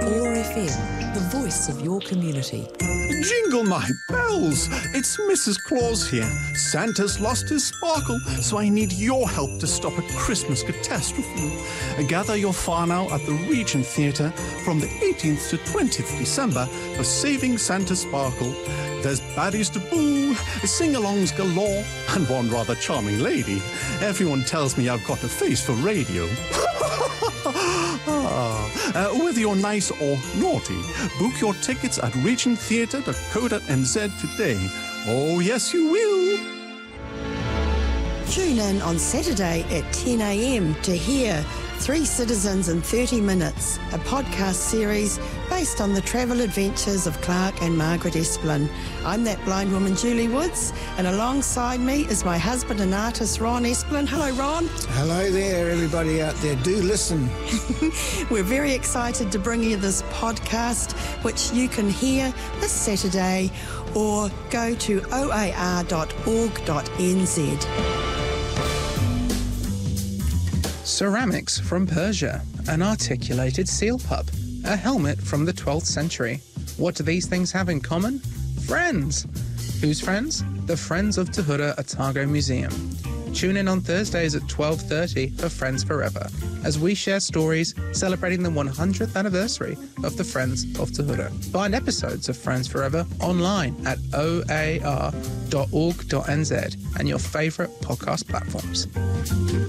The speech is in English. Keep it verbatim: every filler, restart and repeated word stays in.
O A R F M, the voice of your community. Jingle my bells! It's Missus Claus here. Santa's lost his sparkle, so I need your help to stop a Christmas catastrophe. Gather your whānau at the Regent Theatre from the eighteenth to twentieth December for Saving Santa's Sparkle. There's baddies to boo, sing-alongs galore, and one rather charming lady. Everyone tells me I've got a face for radio. ah, uh, whether you're nice or naughty, book your tickets at regent theatre dot co dot n z today. Oh, yes, you will. Tune in on Saturday at ten a m to hear Three Citizens in thirty minutes, a podcast series based on the travel adventures of Clark and Margaret Esplin. I'm that blind woman, Julie Woods, and alongside me is my husband and artist, Ron Esplin. Hello, Ron. Hello there, everybody out there. Do listen. We're very excited to bring you this podcast, which you can hear this Saturday, or go to o a r dot org dot n z. Ceramics from Persia, an articulated seal pup, a helmet from the twelfth century. What do these things have in common? Friends! Whose friends? The Friends of Tahura Otago Museum. Tune in on Thursdays at twelve thirty for Friends Forever, as we share stories celebrating the one hundredth anniversary of the Friends of Tahura. Find episodes of Friends Forever online at o a r dot org dot n z and your favourite podcast platforms.